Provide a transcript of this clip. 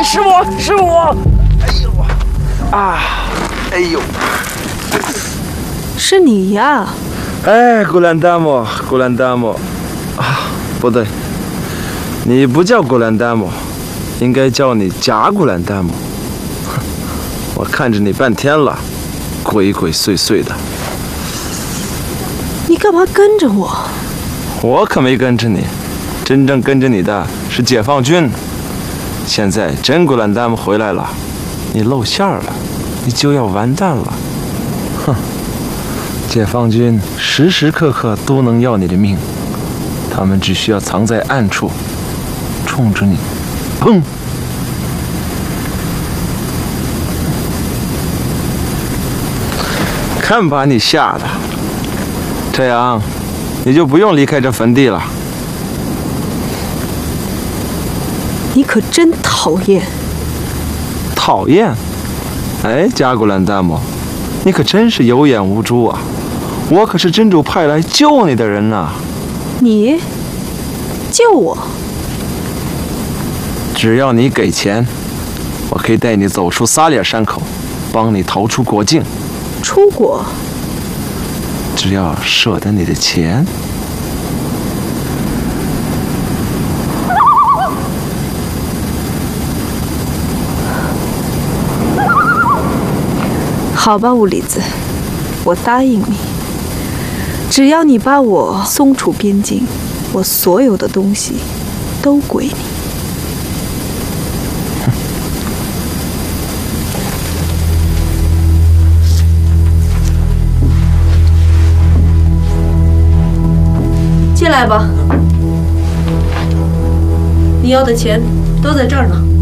是我！哎呦啊！哎呦， 是你呀！ 哎，古兰达姆啊，不对，你不叫古兰达姆，应该叫你贾古兰达姆。我看着你半天了，鬼鬼祟祟的。 你干嘛跟着我？ 我可没跟着你，真正跟着你的是解放军。现在真古兰达姆回来了，你露馅了，你就要完蛋了。哼！解放军时时刻刻都能要你的命，他们只需要藏在暗处，冲着你，砰！看把你吓的，这样你就不用离开这坟地了。 你可真讨厌！ 讨厌？哎，加古兰达姆，你可真是有眼无珠啊！我可是真主派来救你的人呐！ 你救我？ 只要你给钱，我可以带你走出撒里尔山口，帮你逃出国境。 出国？ 只要舍得你的钱。 好吧，乌里子，我答应你。只要你把我送出边境，我所有的东西都归你。进来吧，你要的钱都在这儿呢。